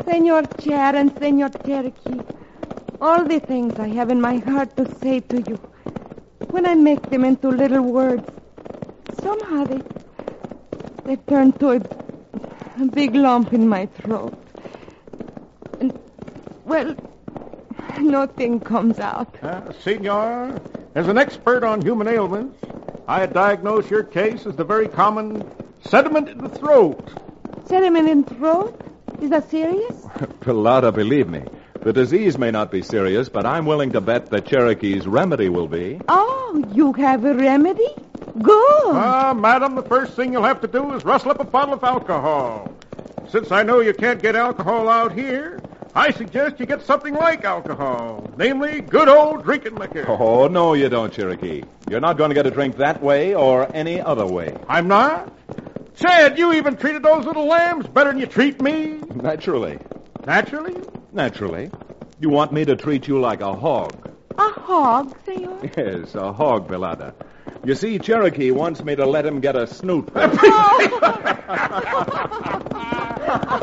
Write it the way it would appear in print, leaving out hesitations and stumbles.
Senor Chair and Senor Cherokee, all the things I have in my heart to say to you, when I make them into little words, somehow they turn to a big lump in my throat. And, well, nothing comes out. Senor, as an expert on human ailments, I diagnose your case as the very common sediment in the throat. Sediment in throat? Is that serious? Pilata, believe me, the disease may not be serious, but I'm willing to bet that Cherokee's remedy will be. Oh, you have a remedy? Good. Madam, the first thing you'll have to do is rustle up a bottle of alcohol. Since I know you can't get alcohol out here, I suggest you get something like alcohol, namely good old drinking liquor. Oh, no, you don't, Cherokee. You're not going to get a drink that way or any other way. I'm not? Said you even treated those little lambs better than you treat me? Naturally. Naturally? Naturally. You want me to treat you like a hog. A hog, senor? Yes, a hog, Pilata. You see, Cherokee wants me to let him get a snoot.